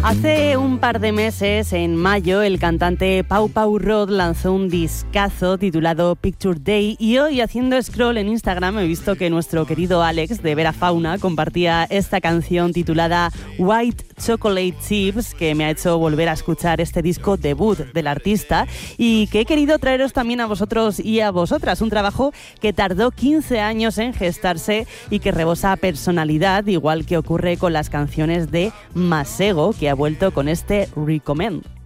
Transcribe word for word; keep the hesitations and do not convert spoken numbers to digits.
Hace un par de meses, en mayo, el cantante Pau Pau Rod lanzó un discazo titulado Picture Day y hoy, haciendo scroll en Instagram, he visto que nuestro querido Alex de Vera Fauna compartía esta canción titulada White Chocolate Chips, que me ha hecho volver a escuchar este disco debut del artista y que he querido traeros también a vosotros y a vosotras. Un trabajo que tardó quince años en gestarse y que rebosa personalidad, igual que ocurre con las canciones de Masego, que ha vuelto con este Recommend.